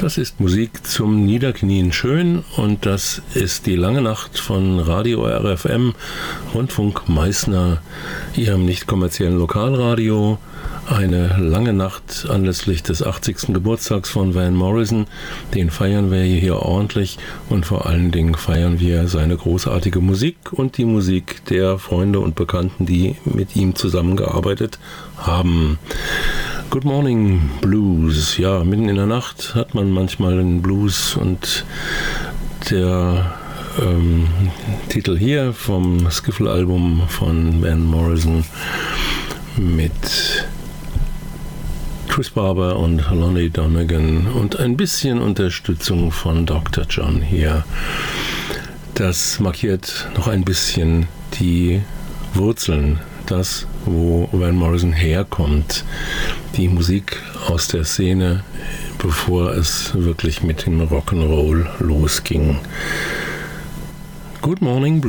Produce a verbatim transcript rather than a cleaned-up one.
Das ist Musik zum Niederknien schön und das ist die lange Nacht von Radio R F M, Rundfunk Meißner, Ihrem nicht kommerziellen Lokalradio. Eine lange Nacht anlässlich des achtzigsten Geburtstags von Van Morrison. Den feiern wir hier ordentlich und vor allen Dingen feiern wir seine großartige Musik und die Musik der Freunde und Bekannten, die mit ihm zusammengearbeitet haben. Good Morning Blues. Ja, mitten in der Nacht hat man manchmal einen Blues und der ähm, Titel hier vom Skiffle-Album von Van Morrison mit Chris Barber und Lonnie Donegan und ein bisschen Unterstützung von Doktor John hier. Das markiert noch ein bisschen die Wurzeln, das, wo Van Morrison herkommt, die Musik aus der Szene, bevor es wirklich mit dem Rock'n'Roll losging. Good Morning Blues.